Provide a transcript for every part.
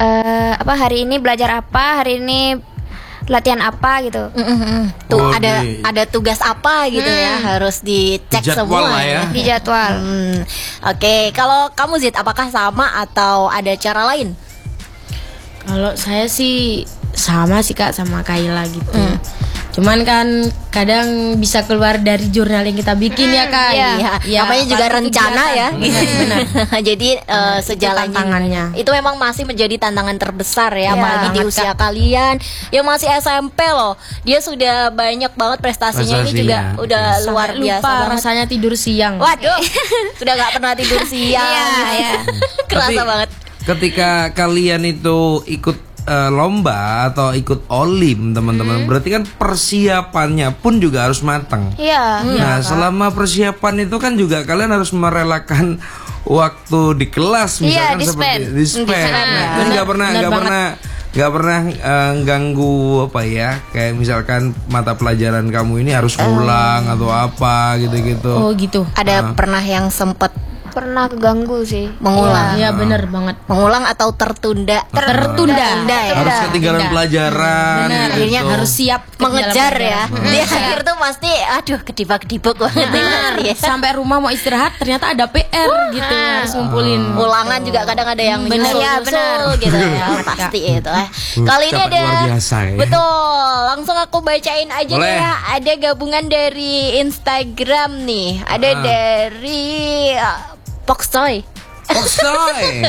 apa hari ini belajar apa, hari ini latihan apa gitu. Tuh ada tugas apa gitu ya, harus dicek Dijadwal semua lah ya. Di jadwal. Oke, kalau kamu Zid, apakah sama atau ada cara lain? Kalau saya sih sama sih Kak, sama Kayla gitu. Cuman kan kadang bisa keluar dari jurnal yang kita bikin ya Kak. Iya, namanya juga apalagi rencana ya. Benar. Jadi sejalan tantangannya. itu memang masih menjadi tantangan terbesar ya, Iya, apalagi di banget, usia Kak. kalian yang masih SMP loh. Dia sudah banyak banget prestasinya, ini juga Prestasinya. udah luar Sampai biasa lupa banget. rasanya tidur siang. Waduh, sudah nggak pernah tidur siang. Iya. Kerasa Tapi banget. Ketika kalian itu ikut lomba atau ikut olim teman-teman, berarti kan persiapannya pun juga harus matang. Iya. Nah, selama persiapan itu kan juga kalian harus merelakan waktu di kelas, misalkan seperti di-spend. Nah, kan nggak pernah ganggu apa ya, kayak misalkan mata pelajaran kamu ini harus ngulang atau apa gitu-gitu. Oh gitu. Ada pernah yang sempat Pernah keganggu sih. mengulang, Iya benar banget. mengulang atau tertunda? Tertunda. ya. Harus ketinggalan pelajaran. Benar, gitu. akhirnya harus siap Mengejar ya. ketinggalan Di akhir tuh pasti aduh kedibak-kedibak banget ya. sampai rumah mau istirahat ternyata ada PR gitu, harus ngumpulin. Ulangan juga kadang ada yang Benar, ya, nyusul benar. gitu ya. Pasti itu Kali ini Capek ada luar biasa ya. betul. Langsung aku bacain aja Boleh. deh ya. Ada gabungan dari Instagram nih. Ada dari Pokstoy. Pokstoy.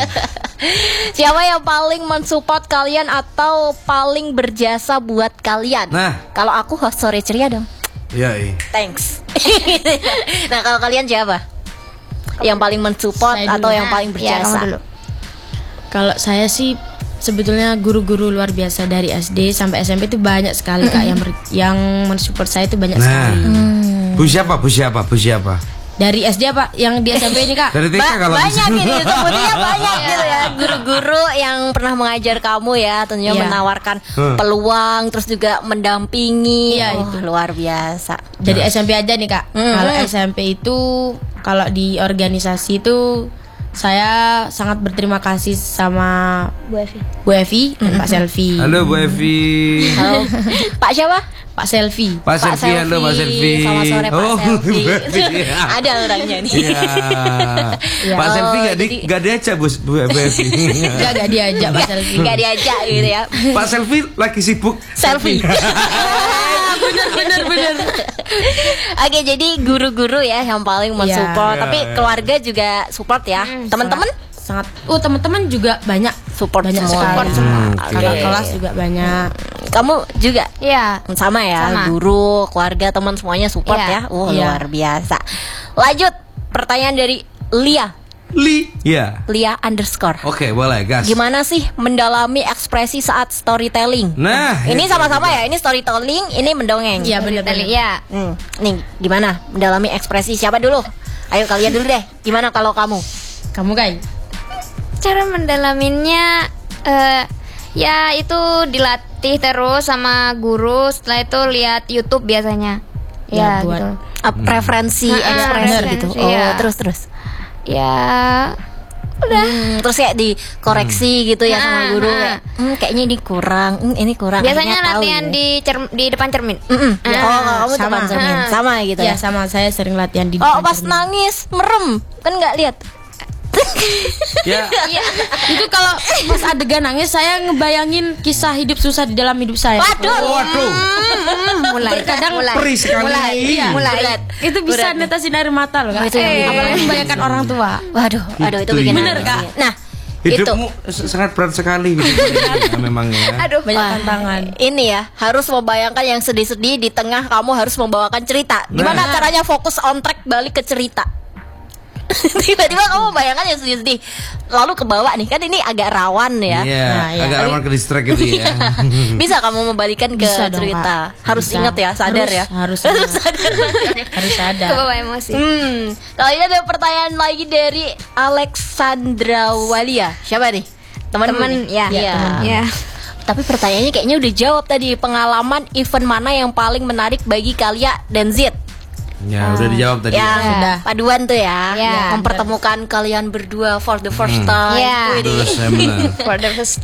Siapa yang paling mensupport kalian atau paling berjasa buat kalian? Nah. Kalau aku host sore ceria dong. Iya. Thanks. Nah, kalau kalian siapa? Yang paling mensupport Saya dulu. atau yang paling Iya, berjasa? kamu dulu. Kalau saya sih sebetulnya guru-guru luar biasa dari SD sampai SMP itu banyak sekali Kak, yang mensupport saya itu banyak Nah. sekali. Bu siapa? Dari SD apa? Yang di SMP ini Kak? Dari TK kalau Banyak bisa. ini sebetulnya banyak gitu ya, guru-guru yang pernah mengajar kamu ya, tentunya Iya. menawarkan peluang, terus juga mendampingi. Iya, Oh, itu. luar biasa. Dari SMP aja nih Kak. Kalau SMP itu, kalau di organisasi itu saya sangat berterima kasih sama Bu Evi dan Pak Selvi. Halo Bu Evi. Halo. Pak siapa? Pak Selvi. Pak Selvi, halo Pak Selvi. Selamat sore Pak Selvi. Bu Evi. Ada orangnya nih. Iya. Pak Selvi nggak diajak Bu Evi. Gak diajak Pak Selvi. Gak diajak gitu ya. Pak Selvi lagi sibuk Selfie. bener. Oke, jadi guru-guru ya yang paling mensupport. Iya. Tapi keluarga juga support ya. Teman-teman Sangat. Teman-teman juga banyak. support Banyak semua. sekali. Oke. Kakak kelas juga banyak. Kamu juga Iya. sama ya, Sama. guru, keluarga, teman semuanya support Iya. ya. Oh, Iya. luar biasa. Lanjut, pertanyaan dari Lia Iya. _. Oke, boleh gas. Gimana sih mendalami ekspresi saat storytelling? Nah, Ini itu sama-sama ya, ini storytelling, ini mendongeng. Iya benar. Iya. Nih, gimana mendalami ekspresi siapa dulu? Ayo kalian dulu deh. Gimana kalau kamu? Kamu Kai? Cara mendalaminnya ya itu dilatih terus sama guru, setelah itu lihat YouTube biasanya. Ya, Ya, buat- gitu. Preferensi ekspresi bener. gitu. Iya. Terus. Ya Terus kayak dikoreksi gitu ya sama guru kayak, kayaknya ini kurang, ini kurang. biasanya Akhirnya tahu latihan gitu. di depan cermin. Oh, kamu sama. teman cermin. Sama gitu Ya ya. sama, saya sering latihan di Oh, depan pas cermin. nangis merem, kan nggak lihat. ya. Itu kalau pas adegan nangis saya ngebayangin kisah hidup susah di dalam hidup saya. Waduh. Mulai. Kadang Perih sekali. Mulai. itu bisa Berat. netesin air mata loh Kak. itu yang bikin. Apalagi membayangkan orang tua. Waduh, itu Itu bikin bener, nangis. Kak. Nah, itu Hidupmu sangat berat sekali ya, memang ya. Aduh. Banyak Wah, tantangan. ini ya harus membayangkan yang sedih-sedih di tengah kamu harus membawakan cerita. Gimana Nah. caranya fokus on track balik ke cerita? Tiba-tiba kamu membayangkan yang sedih-sedih lalu ke bawah nih, kan ini agak rawan ya. Iya, Nah, iya. agak rawan ke distract gitu ya. Bisa kamu membalikan ke Bisa dong, cerita. Kak. Harus Bisa. ingat ya, sadar ya. Harus sadar. harus ada. Kebawa emosi. Kalau ini ada pertanyaan lagi dari Alexandra Walia. Siapa nih? Teman ya. Iya. Ya. Tapi pertanyaannya kayaknya udah jawab tadi. Pengalaman event mana yang paling menarik bagi Kalia dan Zid? Ya, udah dijawab tadi. Ya, Sudah. paduan tuh ya, Ya. mempertemukan kalian berdua for the first time. Ya. Widih. Terus saya benar. For the first